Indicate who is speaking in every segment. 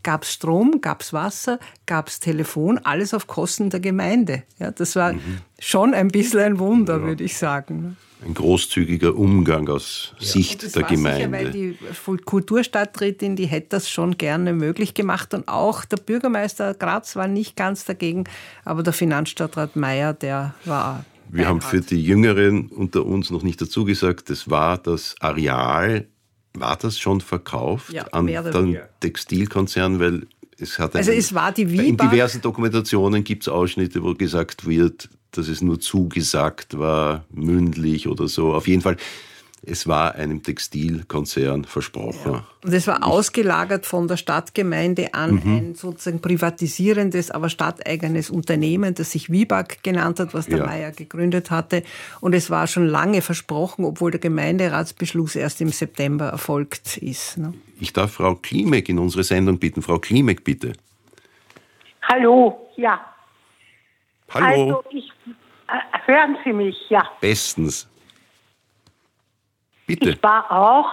Speaker 1: gab es Strom, gab es Wasser, gab es Telefon, alles auf Kosten der Gemeinde. Ja, das war schon ein bisschen ein Wunder, würde ich sagen.
Speaker 2: Ein großzügiger Umgang aus Sicht der Gemeinde. Sicher,
Speaker 1: weil die Kulturstadträtin, die hätte das schon gerne möglich gemacht. Und auch der Bürgermeister Graz war nicht ganz dagegen, aber der Finanzstadtrat Meier, der war...
Speaker 2: Wir haben für die Jüngeren unter uns noch nicht dazu gesagt, das war das Areal, war das schon verkauft an den Textilkonzern, weil es hat
Speaker 1: es war die Wieback.
Speaker 2: In diversen Dokumentationen gibt es Ausschnitte, wo gesagt wird, dass es nur zugesagt war, mündlich oder so. Auf jeden Fall, es war einem Textilkonzern versprochen.
Speaker 1: Ja. Und es war ausgelagert von der Stadtgemeinde an ein sozusagen privatisierendes, aber stadteigenes Unternehmen, das sich Wieback genannt hat, was der Meier gegründet hatte. Und es war schon lange versprochen, obwohl der Gemeinderatsbeschluss erst im September erfolgt ist. Ne?
Speaker 2: Ich darf Frau Klimek in unsere Sendung bitten. Frau Klimek, bitte.
Speaker 3: Hallo, ja.
Speaker 2: Hallo.
Speaker 3: Also, hören Sie mich, ja.
Speaker 2: Bestens. Bitte.
Speaker 3: Ich war auch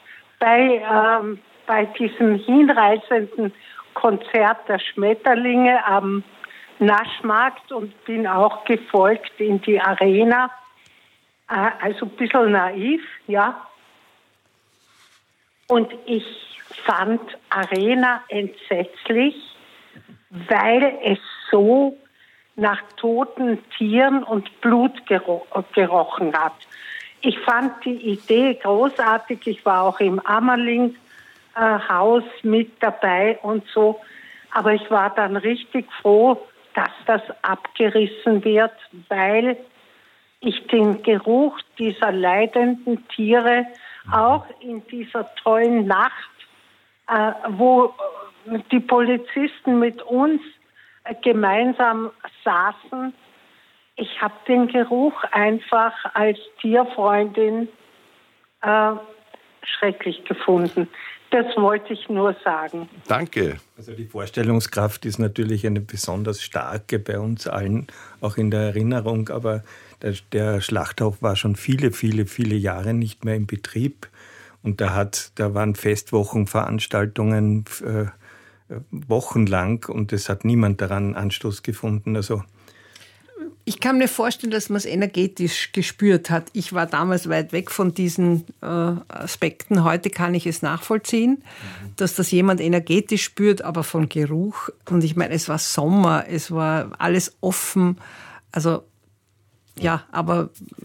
Speaker 3: bei diesem hinreißenden Konzert der Schmetterlinge am Naschmarkt und bin auch gefolgt in die Arena. Also ein bisschen naiv, ja. Und ich fand Arena entsetzlich, weil es so nach toten Tieren und Blut gerochen hat. Ich fand die Idee großartig. Ich war auch im Ammerling-Haus mit dabei und so. Aber ich war dann richtig froh, dass das abgerissen wird, weil ich den Geruch dieser leidenden Tiere auch in dieser tollen Nacht, wo die Polizisten mit uns gemeinsam saßen, ich habe den Geruch einfach als Tierfreundin schrecklich gefunden. Das wollte ich nur sagen.
Speaker 2: Danke.
Speaker 4: Also die Vorstellungskraft ist natürlich eine besonders starke bei uns allen, auch in der Erinnerung. Aber der Schlachthof war schon viele, viele, viele Jahre nicht mehr in Betrieb. Und da waren Festwochenveranstaltungen wochenlang und es hat niemand daran Anstoß gefunden. Also
Speaker 1: ich kann mir vorstellen, dass man es energetisch gespürt hat. Ich war damals weit weg von diesen Aspekten. Heute kann ich es nachvollziehen, dass das jemand energetisch spürt, aber von Geruch. Und ich meine, es war Sommer, es war alles offen. Also ja, aber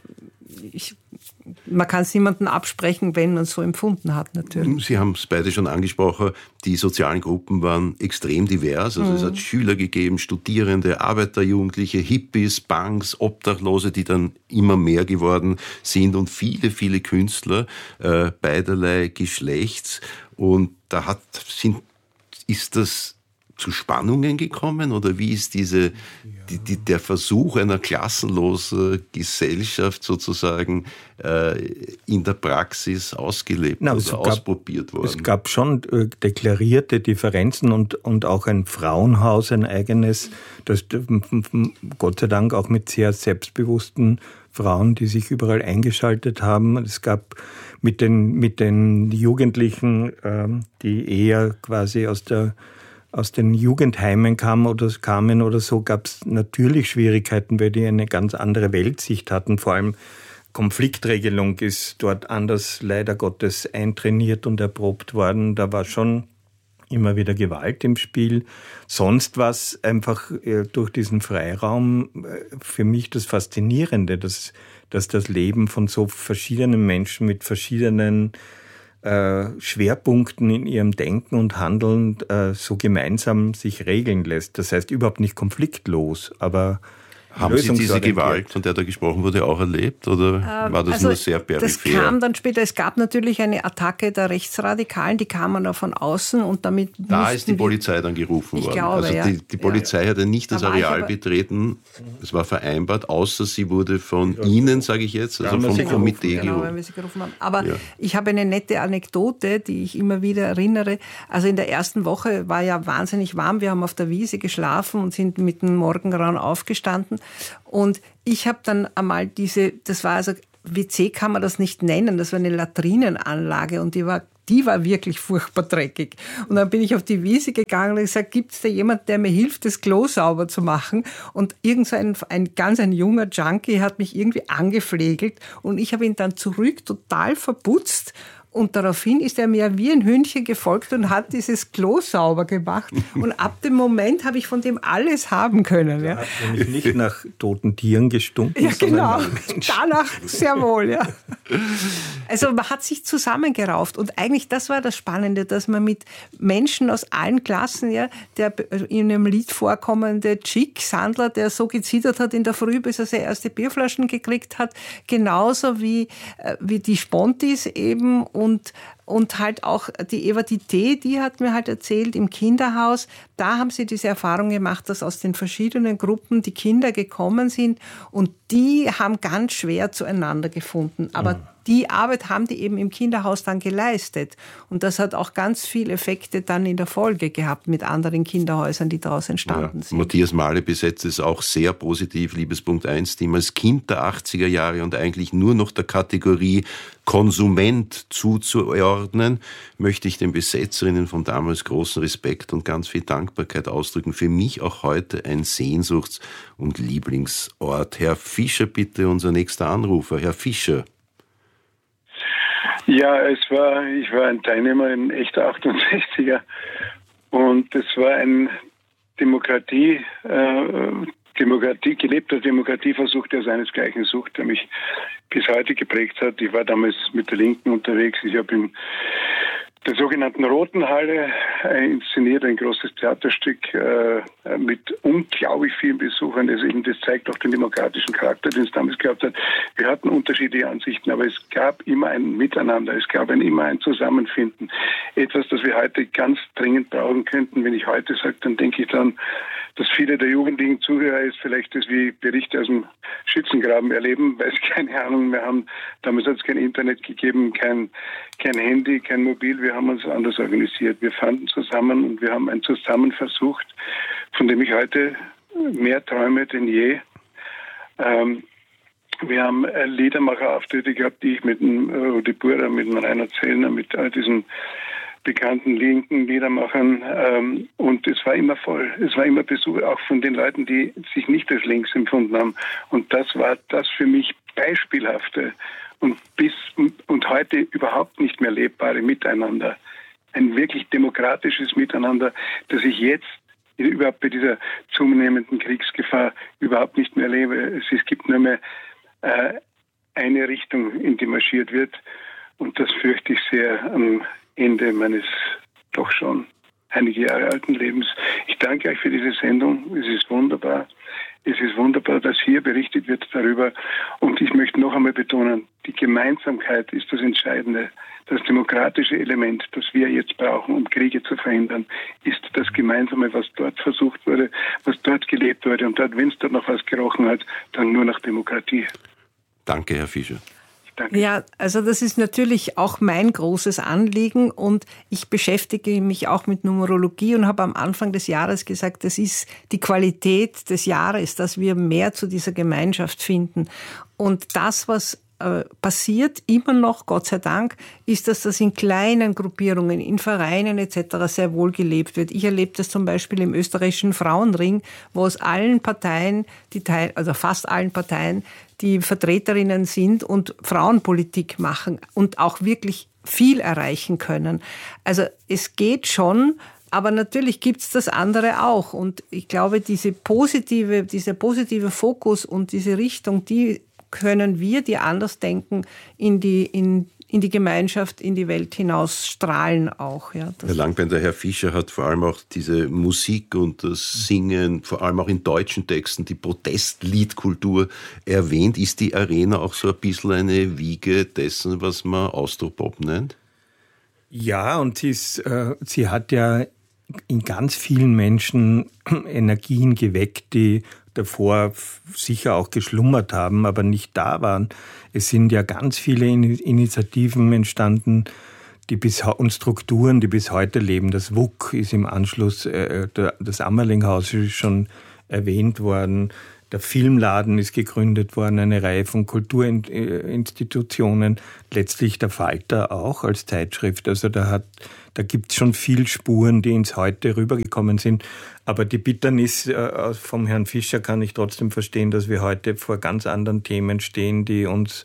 Speaker 1: man kann es niemandem absprechen, wenn man es so empfunden hat, natürlich.
Speaker 2: Sie haben es beide schon angesprochen, die sozialen Gruppen waren extrem divers. Also es hat Schüler gegeben, Studierende, Arbeiterjugendliche, Hippies, Punks, Obdachlose, die dann immer mehr geworden sind und viele, viele Künstler beiderlei Geschlechts. Und da ist das zu Spannungen gekommen oder wie ist der Versuch einer klassenlosen Gesellschaft sozusagen in der Praxis ausgelebt oder ausprobiert worden?
Speaker 4: Es gab schon deklarierte Differenzen und auch ein Frauenhaus, ein eigenes, das Gott sei Dank auch mit sehr selbstbewussten Frauen, die sich überall eingeschaltet haben. Es gab mit den Jugendlichen, die eher quasi aus den Jugendheimen kamen oder so, gab es natürlich Schwierigkeiten, weil die eine ganz andere Weltsicht hatten. Vor allem Konfliktregelung ist dort anders, leider Gottes, eintrainiert und erprobt worden. Da war schon immer wieder Gewalt im Spiel. Sonst war es einfach durch diesen Freiraum für mich das Faszinierende, dass das Leben von so verschiedenen Menschen mit verschiedenen Schwerpunkten in ihrem Denken und Handeln so gemeinsam sich regeln lässt. Das heißt überhaupt nicht konfliktlos, aber
Speaker 2: haben Sie diese Gewalt, von der da gesprochen wurde, auch erlebt oder war das nur sehr peripher?
Speaker 1: Das kam dann später. Es gab natürlich eine Attacke der Rechtsradikalen, die kamen da von außen und damit
Speaker 2: da ist die Polizei dann gerufen worden.
Speaker 1: Glaube,
Speaker 2: also die Polizei hat ja nicht das Areal betreten. Es war vereinbart, außer sie wurde von Ihnen, sage ich jetzt, also vom Komitee gerufen.
Speaker 1: Wenn wir sie gerufen haben. Aber ich habe eine nette Anekdote, die ich immer wieder erinnere. Also in der ersten Woche war ja wahnsinnig warm. Wir haben auf der Wiese geschlafen und sind mit dem Morgengrauen aufgestanden. Und ich habe dann einmal das war also WC kann man das nicht nennen, das war eine Latrinenanlage und die war die war wirklich furchtbar dreckig. Und dann bin ich auf die Wiese gegangen und gesagt, gibt es da jemand, der mir hilft, das Klo sauber zu machen? Und irgend so ein junger Junkie hat mich irgendwie angeflegelt und ich habe ihn dann zurück total verputzt. Und daraufhin ist er mir wie ein Hündchen gefolgt und hat dieses Klo sauber gemacht. Und ab dem Moment habe ich von dem alles haben können. Ja.
Speaker 4: Hat nämlich nicht nach toten Tieren gestunken,
Speaker 1: ja, genau. Danach sehr wohl, ja. Also man hat sich zusammengerauft. Und eigentlich, das war das Spannende, dass man mit Menschen aus allen Klassen, ja, der in einem Lied vorkommende Chick Sandler, der so gezittert hat in der Früh, bis er seine erste Bierflaschen gekriegt hat, genauso wie die Spontis eben und halt auch die Eva Dité, die hat mir halt erzählt, im Kinderhaus, da haben sie diese Erfahrung gemacht, dass aus den verschiedenen Gruppen die Kinder gekommen sind und die haben ganz schwer zueinander gefunden. Aber die Arbeit haben die eben im Kinderhaus dann geleistet. Und das hat auch ganz viele Effekte dann in der Folge gehabt mit anderen Kinderhäusern, die daraus entstanden sind.
Speaker 2: Matthias Mahle besetzt es auch sehr positiv, Liebespunkt 1 Team, als Kind der 80er Jahre und eigentlich nur noch der Kategorie Konsument zuzuordnen, möchte ich den Besetzerinnen von damals großen Respekt und ganz viel Dankbarkeit ausdrücken. Für mich auch heute ein Sehnsuchts- und Lieblingsort. Herr Fischer, bitte, unser nächster Anrufer. Herr Fischer.
Speaker 5: Ja, ich war ein Teilnehmer, ein echter 68er und es war ein gelebter Demokratieversuch, der seinesgleichen sucht, der mich bis heute geprägt hat. Ich war damals mit der Linken unterwegs. Ich habe in der sogenannten Roten Halle inszeniert, ein großes Theaterstück mit unglaublich vielen Besuchern. Also eben, das zeigt auch den demokratischen Charakter, den es damals gehabt hat. Wir hatten unterschiedliche Ansichten, aber es gab immer ein Miteinander, es gab immer ein Zusammenfinden. Etwas, das wir heute ganz dringend brauchen könnten. Wenn ich heute sage, dann denke ich dann, dass viele der jugendlichen Zuhörer jetzt vielleicht das wie Berichte aus dem Schützengraben erleben, weil sie keine Ahnung mehr haben. Damals hat es kein Internet gegeben, kein Handy, kein Mobil. Wir haben uns anders organisiert. Wir fanden zusammen und wir haben ein Zusammen versucht, von dem ich heute mehr träume denn je. Wir haben Liedermacherauftritte gehabt, die ich mit dem Rudi Burda, mit dem Rainer Zellner, mit all diesen bekannten linken Liedermachern und es war immer voll. Es war immer Besuch, auch von den Leuten, die sich nicht als links empfunden haben. Und das war das für mich beispielhafte und heute überhaupt nicht mehr lebbare Miteinander. Ein wirklich demokratisches Miteinander, das ich jetzt überhaupt bei dieser zunehmenden Kriegsgefahr überhaupt nicht mehr erlebe. Es gibt nur mehr eine Richtung, in die marschiert wird und das fürchte ich sehr am Ende meines doch schon einige Jahre alten Lebens. Ich danke euch für diese Sendung. Es ist wunderbar. Es ist wunderbar, dass hier berichtet wird darüber. Und ich möchte noch einmal betonen, die Gemeinsamkeit ist das Entscheidende. Das demokratische Element, das wir jetzt brauchen, um Kriege zu verhindern, ist das Gemeinsame, was dort versucht wurde, was dort gelebt wurde. Und dort, wenn es dort noch was gerochen hat, dann nur nach Demokratie.
Speaker 2: Danke, Herr Fischer.
Speaker 5: Danke.
Speaker 1: Ja, also das ist natürlich auch mein großes Anliegen und ich beschäftige mich auch mit Numerologie und habe am Anfang des Jahres gesagt, das ist die Qualität des Jahres, dass wir mehr zu dieser Gemeinschaft finden. Und das, was passiert immer noch, Gott sei Dank, ist, dass das in kleinen Gruppierungen, in Vereinen etc. sehr wohl gelebt wird. Ich erlebe das zum Beispiel im österreichischen Frauenring, wo aus allen Parteien, also fast allen Parteien, die Vertreterinnen sind und Frauenpolitik machen und auch wirklich viel erreichen können. Also es geht schon, aber natürlich gibt's das andere auch. Und ich glaube, dieser positive Fokus und diese Richtung, die können wir, die anders denken, in die Gemeinschaft, in die Welt hinaus strahlen auch. Ja,
Speaker 2: Herr Langbender, Herr Fischer hat vor allem auch diese Musik und das Singen, vor allem auch in deutschen Texten, die Protestliedkultur erwähnt. Ist die Arena auch so ein bisschen eine Wiege dessen, was man Austropop nennt?
Speaker 4: Ja, und sie hat ja in ganz vielen Menschen Energien geweckt, die davor sicher auch geschlummert haben, aber nicht da waren. Es sind ja ganz viele Initiativen entstanden, und Strukturen, die bis heute leben. Das WUK ist im Anschluss, das Ammerlinghaus ist schon erwähnt worden. Der Filmladen ist gegründet worden, eine Reihe von Kulturinstitutionen, letztlich der Falter auch als Zeitschrift. Also da gibt es schon viel Spuren, die ins Heute rübergekommen sind. Aber die Bitternis vom Herrn Fischer kann ich trotzdem verstehen, dass wir heute vor ganz anderen Themen stehen, die uns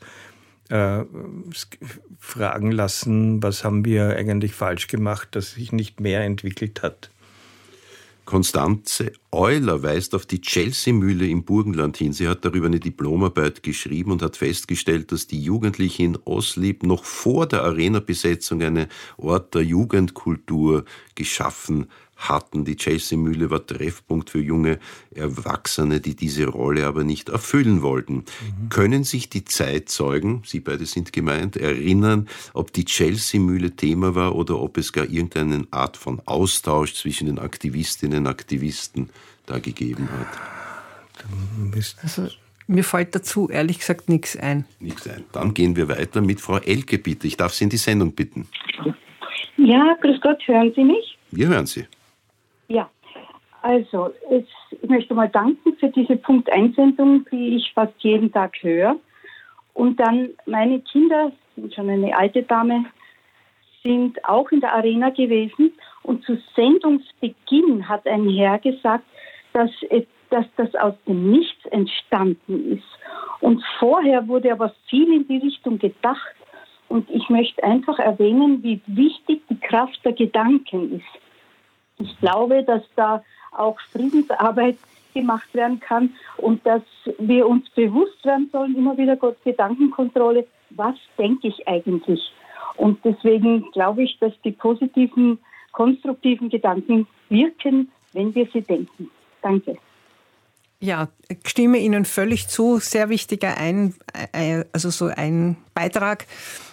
Speaker 4: fragen lassen, was haben wir eigentlich falsch gemacht, dass sich nicht mehr entwickelt hat.
Speaker 2: Konstanze Euler weist auf die Chelsea-Mühle im Burgenland hin. Sie hat darüber eine Diplomarbeit geschrieben und hat festgestellt, dass die Jugendlichen in Oslieb noch vor der Arena-Besetzung einen Ort der Jugendkultur geschaffen hatten. Die Chelsea-Mühle war Treffpunkt für junge Erwachsene, die diese Rolle aber nicht erfüllen wollten. Können sich die Zeitzeugen, Sie beide sind gemeint, erinnern, ob die Chelsea-Mühle Thema war oder ob es gar irgendeine Art von Austausch zwischen den Aktivistinnen und Aktivisten da gegeben hat?
Speaker 1: Also, mir fällt dazu ehrlich gesagt nichts ein.
Speaker 2: Nichts ein. Dann gehen wir weiter mit Frau Elke, bitte. Ich darf Sie in die Sendung bitten.
Speaker 6: Ja, grüß Gott, hören Sie mich?
Speaker 2: Wir hören Sie.
Speaker 6: Ja, also ich möchte mal danken für diese Punkt-Einsendung, die ich fast jeden Tag höre. Und dann meine Kinder, sind schon eine alte Dame, sind auch in der Arena gewesen. Und zu Sendungsbeginn hat ein Herr gesagt, dass das aus dem Nichts entstanden ist. Und vorher wurde aber viel in die Richtung gedacht. Und ich möchte einfach erwähnen, wie wichtig die Kraft der Gedanken ist. Ich glaube, dass da auch Friedensarbeit gemacht werden kann und dass wir uns bewusst werden sollen, immer wieder Gedankenkontrolle, was denke ich eigentlich? Und deswegen glaube ich, dass die positiven, konstruktiven Gedanken wirken, wenn wir sie denken. Danke.
Speaker 1: Ja, ich stimme Ihnen völlig zu. Sehr wichtiger ein Beitrag.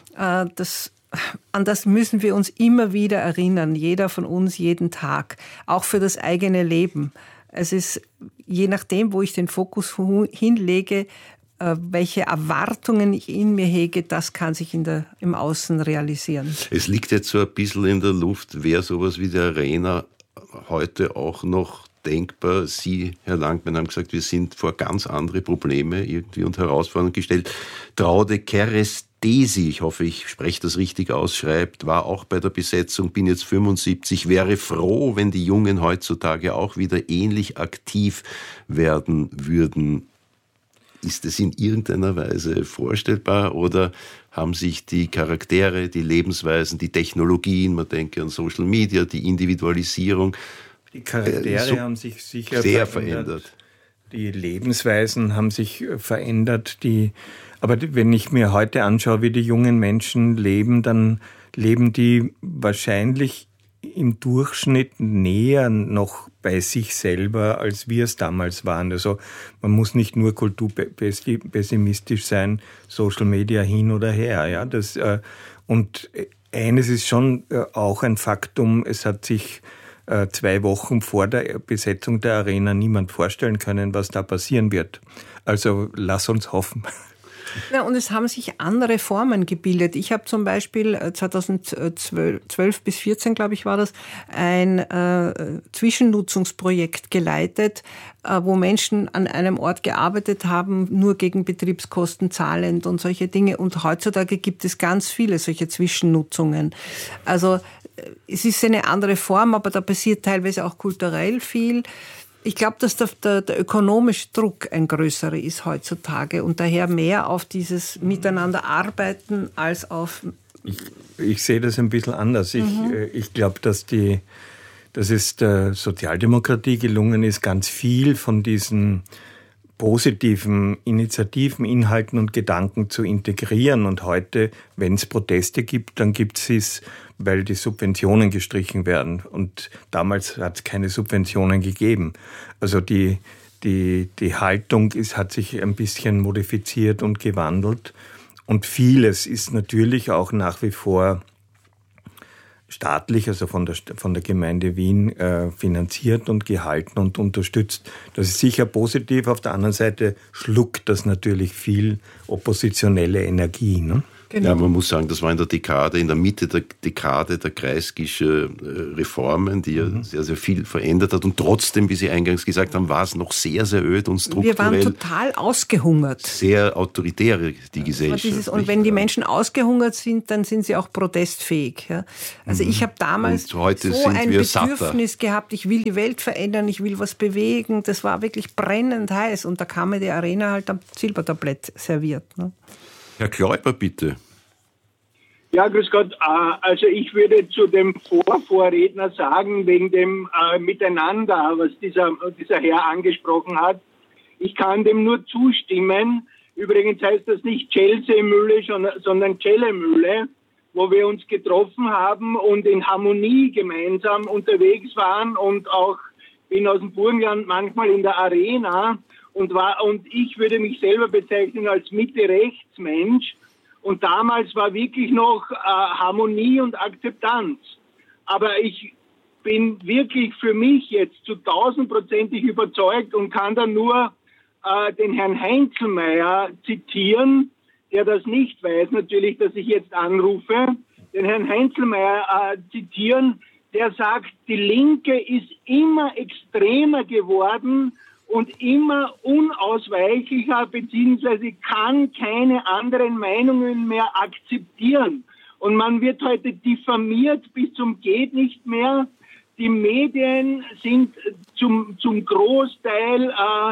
Speaker 1: An das müssen wir uns immer wieder erinnern, jeder von uns jeden Tag, auch für das eigene Leben. Es ist, je nachdem, wo ich den Fokus hinlege, welche Erwartungen ich in mir hege, das kann sich im Außen realisieren.
Speaker 2: Es liegt jetzt so ein bisschen in der Luft, wäre sowas wie die Arena heute auch noch denkbar. Sie, Herr Langbein, haben gesagt, wir sind vor ganz andere Probleme irgendwie und Herausforderungen gestellt. Traude Kerestesi, ich hoffe, ich spreche das richtig aus, schreibt, war auch bei der Besetzung, bin jetzt 75, wäre froh, wenn die Jungen heutzutage auch wieder ähnlich aktiv werden würden. Ist es in irgendeiner Weise vorstellbar oder haben sich die Charaktere, die Lebensweisen, die Technologien, man denke an Social Media, die Individualisierung,
Speaker 4: die Charaktere haben sich sicher
Speaker 2: sehr verändert.
Speaker 4: Die Lebensweisen haben sich verändert. Aber wenn ich mir heute anschaue, wie die jungen Menschen leben, dann leben die wahrscheinlich im Durchschnitt näher noch bei sich selber, als wir es damals waren. Also man muss nicht nur kulturpessimistisch sein, Social Media hin oder her. Ja, und eines ist schon auch ein Faktum, es hat sich 2 Wochen vor der Besetzung der Arena niemand vorstellen können, was da passieren wird. Also lass uns hoffen.
Speaker 1: Ja, und es haben sich andere Formen gebildet. Ich habe zum Beispiel 2012 bis 2014, glaube ich, war das, ein Zwischennutzungsprojekt geleitet, wo Menschen an einem Ort gearbeitet haben, nur gegen Betriebskosten zahlend und solche Dinge. Und heutzutage gibt es ganz viele solche Zwischennutzungen. Also es ist eine andere Form, aber da passiert teilweise auch kulturell viel. Ich glaube, dass der ökonomische Druck ein größerer ist heutzutage und daher mehr auf dieses Miteinander arbeiten als auf...
Speaker 4: Ich sehe das ein bisschen anders. Ich glaube, dass es der Sozialdemokratie gelungen ist, ganz viel von diesen positiven Initiativen, Inhalten und Gedanken zu integrieren. Und heute, wenn es Proteste gibt, dann gibt es, weil die Subventionen gestrichen werden. Und damals hat es keine Subventionen gegeben. Also die Haltung hat sich ein bisschen modifiziert und gewandelt. Und vieles ist natürlich auch nach wie vor staatlich, also von der Gemeinde Wien finanziert und gehalten und unterstützt. Das ist sicher positiv. Auf der anderen Seite schluckt das natürlich viel oppositionelle Energie. Ne?
Speaker 2: Genau. Ja, man muss sagen, das war in der Mitte der Dekade der Kreisky'sche Reformen, die ja sehr, sehr viel verändert hat. Und trotzdem, wie Sie eingangs gesagt haben, war es noch sehr, sehr öd und strukturell.
Speaker 1: Wir waren total ausgehungert.
Speaker 2: Sehr autoritär, die Gesellschaft.
Speaker 1: Und wenn die Menschen ausgehungert sind, dann sind sie auch protestfähig. Ja? Also ich habe damals so ein Bedürfnis gehabt, ich will die Welt verändern, ich will was bewegen. Das war wirklich brennend heiß. Und da kam mir die Arena halt am Silbertablett serviert. Ne?
Speaker 2: Herr Kläuber, bitte.
Speaker 7: Ja, grüß Gott. Also ich würde zu dem Vorredner sagen, wegen dem Miteinander, was dieser Herr angesprochen hat. Ich kann dem nur zustimmen. Übrigens heißt das nicht Chelsea-Mühle, sondern Celle-Mühle, wo wir uns getroffen haben und in Harmonie gemeinsam unterwegs waren und auch bin aus dem Burgenland manchmal in der Arena und ich würde mich selber bezeichnen als Mitte-Rechts-Mensch. Und damals war wirklich noch Harmonie und Akzeptanz. Aber ich bin wirklich für mich jetzt zu 1000%ig überzeugt und kann dann nur den Herrn Heinzelmeier zitieren, der das nicht weiß, natürlich, dass ich jetzt anrufe, den Herrn Heinzelmeier zitieren, der sagt, die Linke ist immer extremer geworden und immer unausweichlicher, beziehungsweise kann keine anderen Meinungen mehr akzeptieren. Und man wird heute diffamiert bis zum geht nicht mehr. Die Medien sind zum Großteil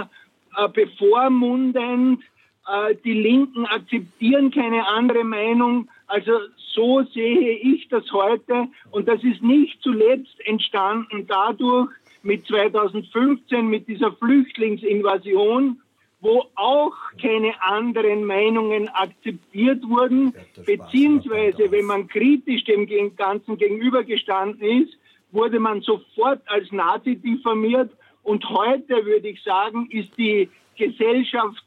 Speaker 7: bevormundend. Die Linken akzeptieren keine andere Meinung. Also so sehe ich das heute. Und das ist nicht zuletzt entstanden dadurch, mit 2015, mit dieser Flüchtlingsinvasion, wo auch keine anderen Meinungen akzeptiert wurden, beziehungsweise wenn man kritisch dem Ganzen gegenübergestanden ist, wurde man sofort als Nazi diffamiert. Und heute, würde ich sagen, ist die Gesellschaft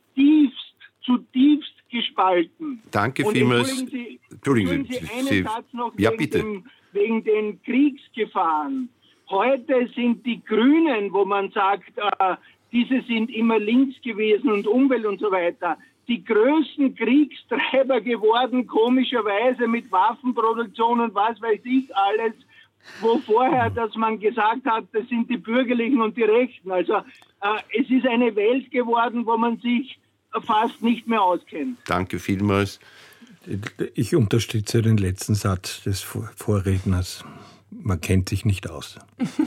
Speaker 7: zutiefst gespalten.
Speaker 2: Danke vielmals.
Speaker 7: Entschuldigen Sie einen Satz noch wegen den Kriegsgefahren. Heute sind die Grünen, wo man sagt, diese sind immer links gewesen und Umwelt und so weiter, die größten Kriegstreiber geworden, komischerweise mit Waffenproduktion und was weiß ich alles, wo vorher, dass man gesagt hat, das sind die Bürgerlichen und die Rechten. Also es ist eine Welt geworden, wo man sich fast nicht mehr auskennt.
Speaker 2: Danke vielmals.
Speaker 4: Ich unterstütze den letzten Satz des Vorredners. Man kennt sich nicht aus.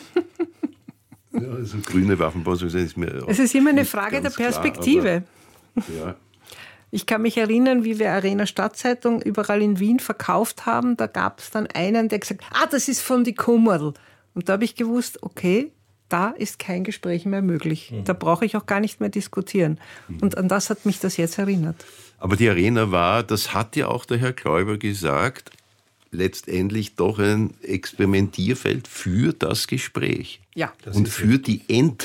Speaker 2: Ja, also grüne Waffenproduktion ist mir.
Speaker 1: Es ist immer eine Frage der Perspektive.
Speaker 2: Klar, ja.
Speaker 1: Ich kann mich erinnern, wie wir Arena Stadtzeitung überall in Wien verkauft haben. Da gab es dann einen, der gesagt hat, das ist von die Kummerl. Und da habe ich gewusst, okay, da ist kein Gespräch mehr möglich. Da brauche ich auch gar nicht mehr diskutieren. Und an das hat mich das jetzt erinnert.
Speaker 2: Aber die Arena war, das hat ja auch der Herr Kläuber gesagt, letztendlich doch ein Experimentierfeld für das Gespräch.
Speaker 1: Ja.
Speaker 2: Das und für die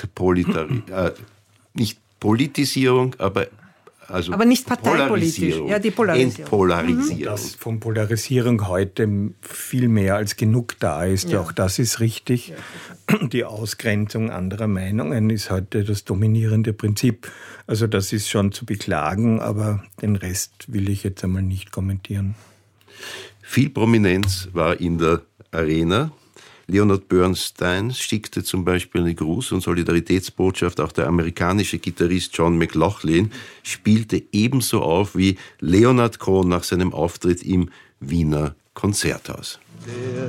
Speaker 2: nicht Politisierung, aber
Speaker 1: nicht parteipolitisch. Ja, die Polarisierung.
Speaker 2: Entpolarisierung.
Speaker 4: Dass von Polarisierung heute viel mehr als genug da ist. Ja. Auch das ist richtig. Ja. Die Ausgrenzung anderer Meinungen ist heute das dominierende Prinzip. Also das ist schon zu beklagen, aber den Rest will ich jetzt einmal nicht kommentieren.
Speaker 2: Viel Prominenz war in der Arena. Leonard Bernstein schickte zum Beispiel eine Gruß- und Solidaritätsbotschaft. Auch der amerikanische Gitarrist John McLaughlin spielte ebenso auf wie Leonard Cohen nach seinem Auftritt im Wiener Konzerthaus.